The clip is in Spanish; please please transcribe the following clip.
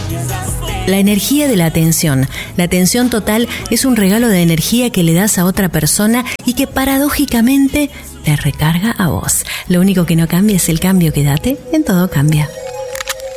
La energía de la atención. La atención total es un regalo de energía que le das a otra persona y que paradójicamente te recarga a vos. Lo único que no cambia es el cambio. Quédate en Todo Cambia.